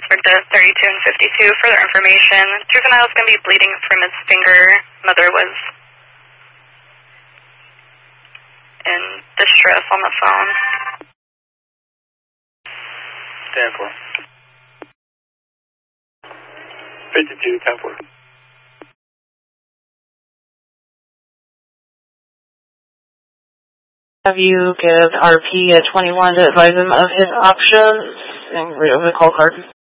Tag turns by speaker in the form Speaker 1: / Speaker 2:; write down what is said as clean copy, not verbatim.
Speaker 1: Transferred to 32 and 52. Further information. Juvenile is going to be bleeding from his finger. Mother was in distress on the phone.
Speaker 2: Stand for. 52, 10-4.
Speaker 3: Have you give RP a 21 to advise him of his options and read over the call card?